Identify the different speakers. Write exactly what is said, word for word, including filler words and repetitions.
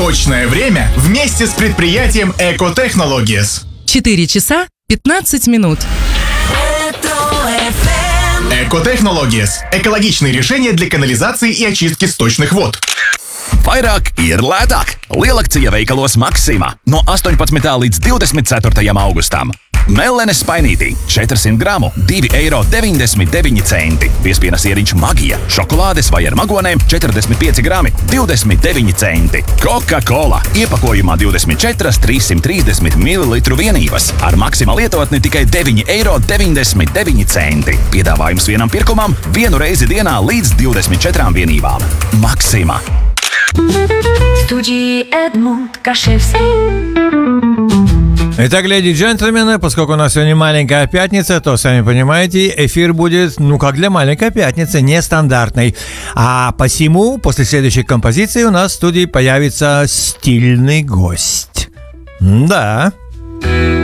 Speaker 1: Точное время вместе с предприятием Eco Technologies.
Speaker 2: четыре часа пятнадцать минут.
Speaker 1: Eco Technologies – экологичные решения для канализации и очистки сточных вод.
Speaker 3: Vairāk ir lētāk. Lielakcija veikalos Maxima no astoņpadsmitā līdz divdesmit ceturtajam augustam. Mellenes spainītī četrsimt gramu divi eiro deviņdesmit deviņi centi. Piespienas ieriņš Magija, šokolādes vai ar magonēm četrdesmit pieci grami divdesmit deviņi centi. Coca-Cola iepakojumā divdesmit četras trīssimt trīsdesmit mililitru vienības. Ar Maxima lietotni tikai deviņi eiro deviņdesmit deviņi centi. Piedāvājums vienam pirkumam vienu reizi dienā līdz divdesmit četrām vienībām. Maxima.
Speaker 4: В студии Эдмунд Кашевский.
Speaker 5: Итак, леди и джентльмены, поскольку у нас сегодня маленькая пятница, то, сами понимаете, эфир будет, ну, как для маленькой пятницы, нестандартный. А посему, после следующей композиции у нас в студии появится стильный гость. Да.